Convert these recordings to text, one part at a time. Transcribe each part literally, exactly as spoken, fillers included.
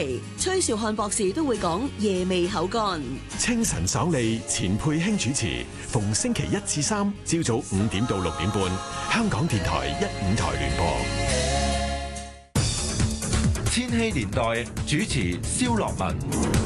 期，崔兆漢博士都會講夜味口乾。 清晨爽利，錢佩卿主持，逢星期一至三朝早五點到六點半，香港電台一五台聯播。 千禧年代主持蕭樂文。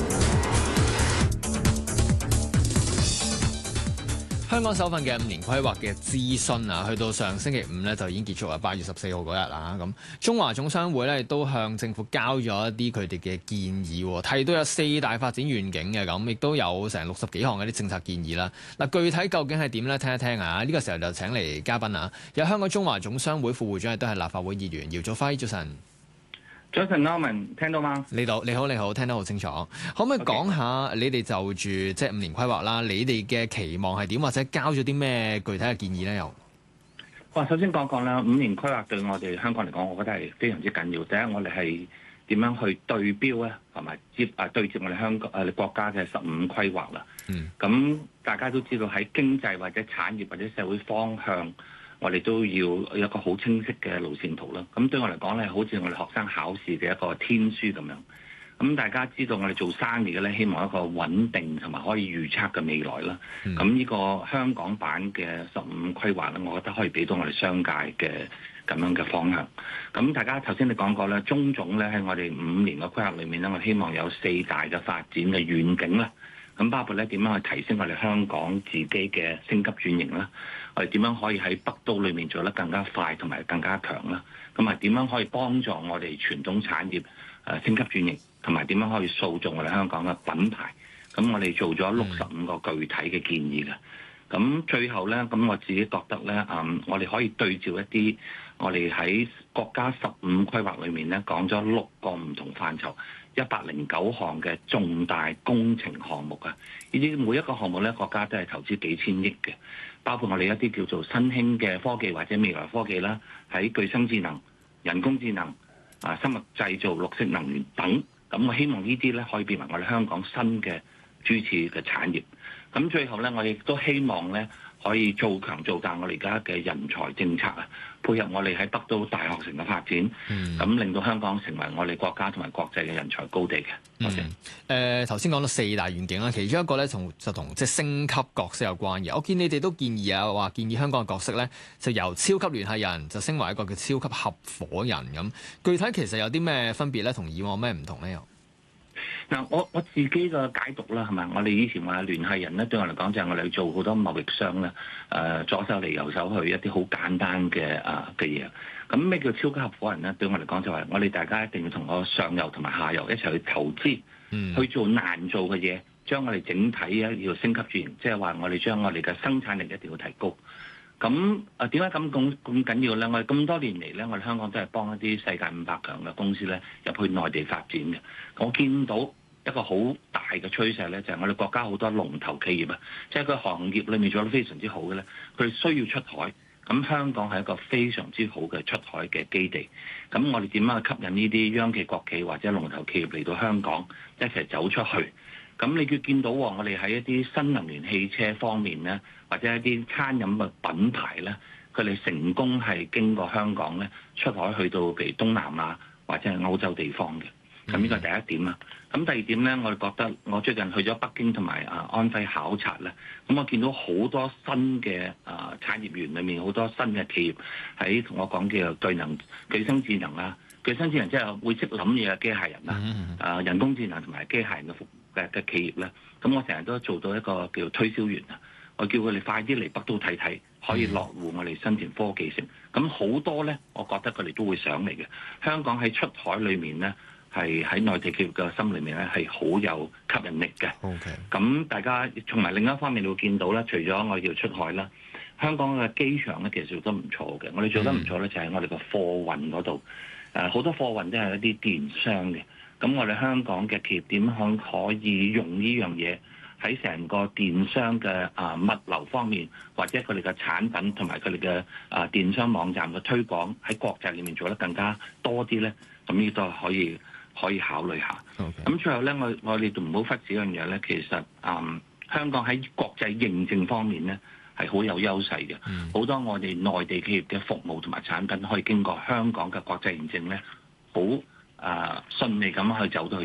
香港首份嘅五年規劃嘅諮詢啊，去到上星期五咧就已經結束啦，八月十四號嗰日啦。咁中華總商會咧都向政府交咗一啲佢哋嘅建議，提到有四大發展願景嘅，咁亦都有成六十幾項嘅啲政策建議啦。嗱，具體究竟係點咧？聽一聽啊！呢、這個時候就請嚟嘉賓啊，有香港中華總商會副會長，亦都係立法會議員姚祖輝，早晨。 早晨，歐文，聽到嗎？ 你好，你好，你好，聽得好清楚。可唔可以講下你哋就住即係五年規劃啦？你哋嘅期望係點，或者交咗啲咩具體嘅建議咧？又， 哇！首先講講啦，五年規劃對我哋香港嚟講，我覺得係非常之緊要。第一，我哋係點樣去對標咧，同埋接啊對接我哋香港誒國家嘅十五規劃啦。嗯。咁大家都知道喺經濟或者產業或者社會方向，我哋都要有一個好清晰嘅路線圖啦。咁對我嚟講咧，好似我哋學生考試嘅一個天書咁樣。咁大家知道我哋做生意嘅咧，希望一個穩定同埋可以預測嘅未來啦。咁呢、嗯、個香港版嘅十五規劃咧，我覺得可以俾到我哋商界嘅咁樣嘅方向。咁大家頭先你講過咧，中總咧喺我哋五年嘅規劃裏面咧，我希望有四大嘅發展嘅願景啦。咁包括咧點樣去提升我哋香港自己嘅升級轉型啦，我哋點樣可以喺北都裏面做得更加快同埋更加強啦，咁啊點樣可以幫助我哋傳統產業誒升級轉型，同埋點樣可以塑造我哋香港嘅品牌。咁我哋做咗六十五個具體嘅建議嘅。咁最後咧，咁我自己覺得咧，嗯，我哋可以對照一啲我哋喺國家十五規劃裏面咧講咗六個唔同範疇，一百零九項嘅重大工程項目啊！呢啲每一個項目咧，國家都係投資幾千億嘅，包括我哋一啲叫做新興嘅科技或者未來科技啦，喺具身智能、人工智能、啊生物製造、綠色能源等。咁我希望呢啲咧可以變為我哋香港新嘅主次嘅產業。咁最後咧，我亦都希望咧可以做強做大我哋而家嘅人才政策啊，配合我哋喺北都大學城嘅發展，咁、嗯、令到香港成為我哋國家同埋國際嘅人才高地嘅。多謝。 誒頭先講到四大願景啦，其中一個咧同就同即係升級角色有關嘅。我見你哋都建議啊，話建議香港嘅角色咧就由超級聯繫人就升為一個叫超級合夥人咁。具體其實有啲咩分別咧？同以往咩唔同咧？又？ 嗱，我我自己嘅解讀啦，係咪？我哋以前話聯繫人咧，對我嚟講就係我哋做好多貿易商咧，誒、呃、左手嚟右手去一啲好簡單嘅啊嘅嘢。咁咩叫超級合夥人咧？對我嚟講就係我哋大家一定要同個上游同埋下游一齊去投資，嗯、去做難做嘅嘢，將我哋整體咧要升級轉型，即係話我哋將我哋嘅生產力一定要提高。咁啊點解咁咁咁緊要咧？我哋咁多年嚟咧，我哋香港都係幫一啲世界五百強嘅公司咧入去內地發展嘅。我見到一個好大嘅趨勢咧，就係我哋國家好多龍頭企業啊，即係個行業裏面做得非常之好嘅咧，佢哋需要出海。咁香港係一個非常之好嘅出海嘅基地。咁我哋點樣去吸引呢啲央企、國企或者龍頭企業嚟到香港一齊走出去？咁你要見到我哋喺一啲新能源汽車方面咧，或者一啲餐飲嘅品牌咧，佢哋成功係經過香港咧出海去到譬如東南亞或者係歐洲地方嘅。咁呢個係第一點啦。咁第二點咧，我哋覺得我最近去咗北京同埋啊安徽考察咧，咁我見到好多新嘅啊產業園裏面好多新嘅企業喺同我講叫做巨能、具身智能啦，具身智能即係會識諗嘢嘅機械人啦，啊人工智能同埋機械人嘅服嘅嘅企業咧，咁我成日都做到一個叫推銷員啊，我叫佢哋快啲嚟北都睇睇，可以落戶我哋新田科技城。咁好多咧，我覺得佢哋都會上嚟嘅。香港喺出海裏面咧，係喺內地企業嘅心裏面咧，係好有吸引力嘅。OK，咁大家從埋另一方面你會見到咧，除咗我哋叫出海啦，香港嘅機場咧其實做得唔錯嘅。我哋做得唔錯咧，就係我哋個貨運嗰度，誒好多貨運都係一啲電商嘅。咁我哋香港嘅企業點樣可以用呢樣嘢喺成個電商嘅啊物流方面，或者佢哋嘅產品同埋佢哋嘅啊電商網站嘅推廣喺國際裏面做得更加多啲咧？咁呢都係可以可以考慮下。咁 Okay. 最後咧，我我哋都唔好忽視一樣嘢咧，其實啊、嗯、香港喺國際認證方面咧係好有優勢嘅。好、嗯、多我哋內地企業嘅服務同埋產品可以經過香港嘅國際認證咧，好。啊，順利咁去走到去